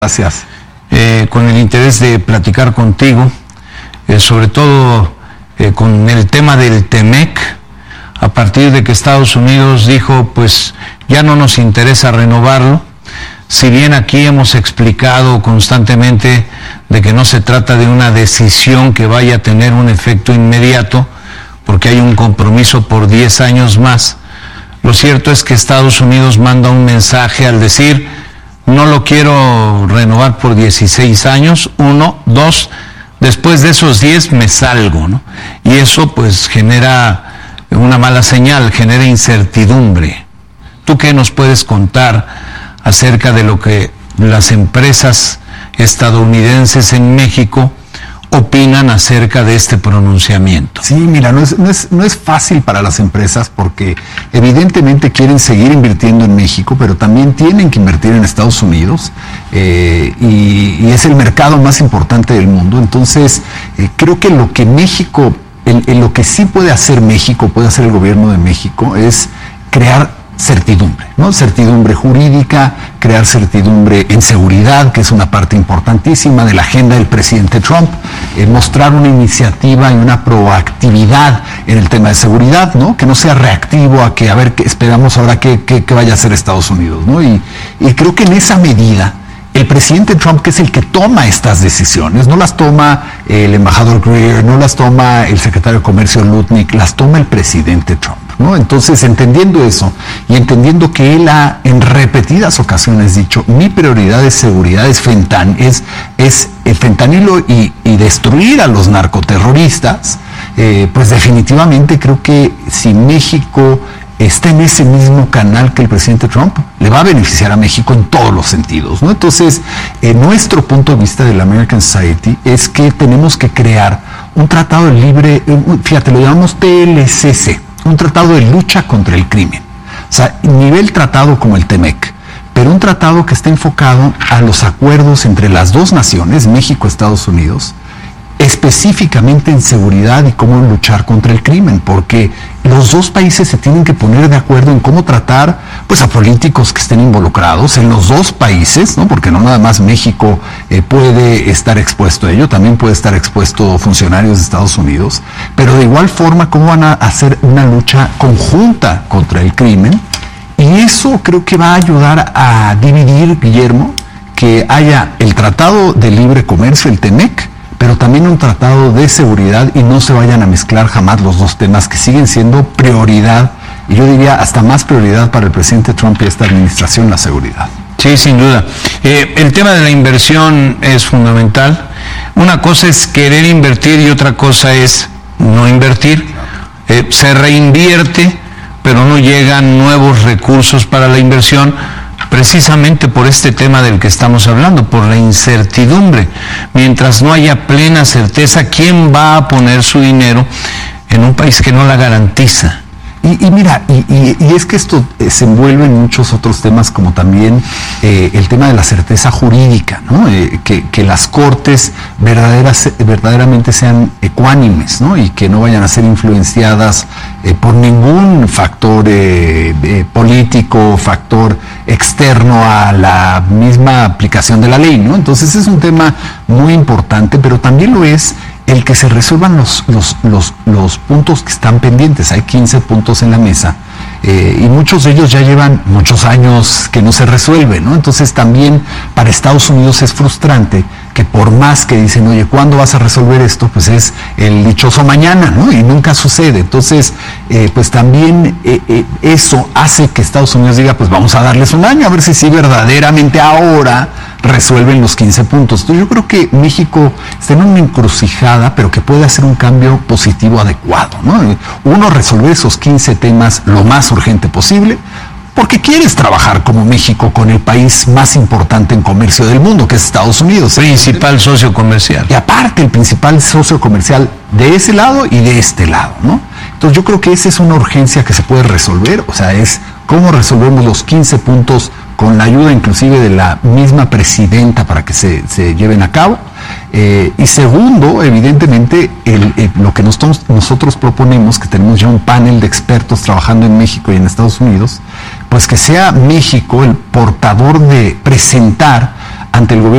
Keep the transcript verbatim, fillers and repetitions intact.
Gracias. Eh, con el interés de platicar contigo, eh, sobre todo eh, con el tema del Temec, a partir de que Estados Unidos dijo, pues ya no nos interesa renovarlo, si bien aquí hemos explicado constantemente de que no se trata de una decisión que vaya a tener un efecto inmediato, porque hay un compromiso por diez años más, lo cierto es que Estados Unidos manda un mensaje al decir, no lo quiero renovar por dieciséis años, uno, dos, después de esos diez me salgo, ¿no? Y eso pues genera una mala señal, genera incertidumbre. ¿Tú qué nos puedes contar acerca de lo que las empresas estadounidenses en México opinan acerca de este pronunciamiento? Sí, mira, no es, no es, no es fácil para las empresas porque evidentemente quieren seguir invirtiendo en México, pero también tienen que invertir en Estados Unidos eh, y, y es el mercado más importante del mundo. Entonces, eh, creo que lo que México, en, en lo que sí puede hacer México, puede hacer el gobierno de México, es crear certidumbre, ¿no? Certidumbre jurídica, crear certidumbre en seguridad, que es una parte importantísima de la agenda del presidente Trump, eh, mostrar una iniciativa y una proactividad en el tema de seguridad, ¿no? Que no sea reactivo a que, a ver, que esperamos ahora que, que, que vaya a hacer Estados Unidos, ¿no? Y, y creo que en esa medida, el presidente Trump, que es el que toma estas decisiones, no las toma el embajador Greer, no las toma el secretario de Comercio Lutnick, las toma el presidente Trump, ¿no? Entonces, entendiendo eso y entendiendo que él ha en repetidas ocasiones dicho, mi prioridad de seguridad es, fentan, es, es el fentanilo y, y destruir a los narcoterroristas, eh, pues definitivamente creo que si México está en ese mismo canal que el presidente Trump, le va a beneficiar a México en todos los sentidos, ¿no? Entonces, eh, nuestro punto de vista de la American Society es que tenemos que crear un tratado de libre, fíjate, lo llamamos T L C C, un tratado de lucha contra el crimen. O sea, nivel tratado como el Temec, pero un tratado que esté enfocado a los acuerdos entre las dos naciones, México y Estados Unidos, específicamente en seguridad y cómo luchar contra el crimen, porque los dos países se tienen que poner de acuerdo en cómo tratar pues a políticos que estén involucrados en los dos países, ¿no? Porque no nada más México eh, puede estar expuesto a ello, también puede estar expuesto funcionarios de Estados Unidos, pero de igual forma cómo van a hacer una lucha conjunta contra el crimen, y eso creo que va a ayudar a dividir, Guillermo, que haya el Tratado de Libre Comercio, el Temec, pero también un tratado de seguridad y no se vayan a mezclar jamás los dos temas que siguen siendo prioridad, y yo diría hasta más prioridad para el presidente Trump y esta administración, la seguridad. Sí, sin duda. Eh, el tema de la inversión es fundamental. Una cosa es querer invertir y otra cosa es no invertir. Eh, se reinvierte, pero no llegan nuevos recursos para la inversión, precisamente por este tema del que estamos hablando, por la incertidumbre. Mientras no haya plena certeza, ¿quién va a poner su dinero en un país que no la garantiza? Y, y mira, y, y, y es que esto eh, se envuelve en muchos otros temas, como también eh, el tema de la certeza jurídica, ¿no? Eh, que, que las cortes verdaderas, verdaderamente sean ecuánimes, ¿no? Y que no vayan a ser influenciadas eh, por ningún factor eh, eh, político, factor externo a la misma aplicación de la ley, ¿no? Entonces es un tema muy importante, pero también lo es el que se resuelvan los, los, los, los puntos que están pendientes. Hay quince puntos en la mesa eh, y muchos de ellos ya llevan muchos años que no se resuelven, ¿no? Entonces también para Estados Unidos es frustrante que por más que dicen, oye, ¿cuándo vas a resolver esto? Pues es el dichoso mañana, ¿no? Y nunca sucede. Entonces, eh, pues también eh, eh, eso hace que Estados Unidos diga, pues vamos a darles un año, a ver si sí verdaderamente ahora resuelven los quince puntos. Entonces yo creo que México está en una encrucijada, pero que puede hacer un cambio positivo adecuado, ¿no? Uno, resolver esos quince temas lo más urgente posible, porque quieres trabajar como México con el país más importante en comercio del mundo, que es Estados Unidos. Principal socio comercial. Y aparte, el principal socio comercial de ese lado y de este lado, ¿no? Entonces yo creo que esa es una urgencia que se puede resolver, o sea, es cómo resolvemos los quince puntos con la ayuda inclusive de la misma presidenta para que se, se lleven a cabo. Eh, y segundo, evidentemente, el, el, lo que nosotros, nosotros proponemos, que tenemos ya un panel de expertos trabajando en México y en Estados Unidos, pues que sea México el portador de presentar ante el gobierno